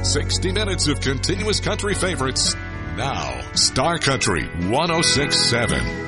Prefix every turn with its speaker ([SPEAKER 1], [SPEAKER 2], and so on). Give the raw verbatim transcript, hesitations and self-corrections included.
[SPEAKER 1] sixty minutes of continuous country favorites. Now, Star Country one oh six point seven.